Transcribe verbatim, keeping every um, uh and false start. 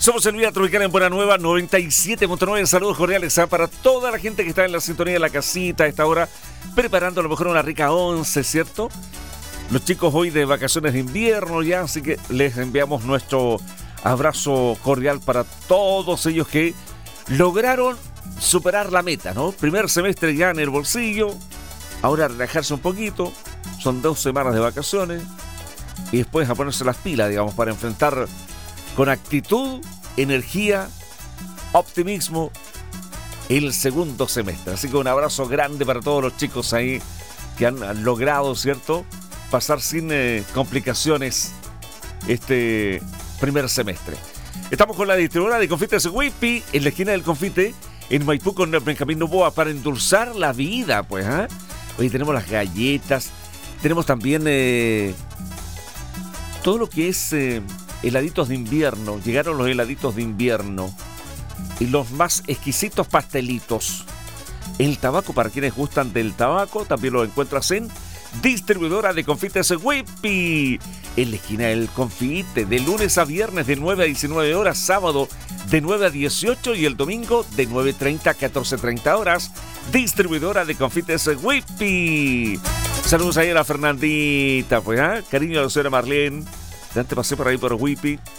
Somos el Vía Tropical en Buena Nueva, noventa y siete punto nueve. Saludos cordiales ¿eh? Para toda la gente que está en la sintonía de la casita a esta hora, preparando a lo mejor una rica once, ¿cierto? Los chicos hoy de vacaciones de invierno ya, así que les enviamos nuestro abrazo cordial para todos ellos que lograron superar la meta, ¿no? Primer semestre ya en el bolsillo, ahora relajarse un poquito, son dos semanas de vacaciones y después a ponerse las pilas, digamos, para enfrentar con actitud, energía, optimismo el segundo semestre. Así que un abrazo grande para todos los chicos ahí que han, han logrado, ¿cierto?, pasar sin eh, complicaciones este primer semestre. Estamos con la distribuidora de confites Whippy en la esquina del confite en Maipú con Benjamín Novoa para endulzar la vida, pues, ¿eh? Hoy tenemos las galletas, tenemos también eh, todo lo que es eh, heladitos de invierno. Llegaron los heladitos de invierno y los más exquisitos pastelitos. El tabaco, para quienes gustan del tabaco, también lo encuentras en distribuidora de confites Whippy en la esquina del confite, de lunes a viernes de nueve a diecinueve horas, sábado de nueve a dieciocho y el domingo de nueve treinta a catorce treinta horas. Distribuidora de confites Whippy. Saludos ahí a la Fernandita, pues, ¿eh? Cariño a la señora Marlene. Ya te pasé por ahí por Whippy.